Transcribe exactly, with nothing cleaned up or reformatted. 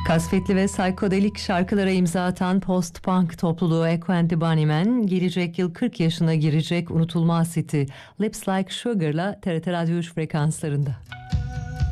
Kasvetli ve psikodelik şarkılara imza atan post-punk topluluğu Echo and the Bunnymen, gelecek yıl kırk yaşına girecek unutulmaz hiti Lips Like Sugar'la T R T Radyo üç frekanslarında.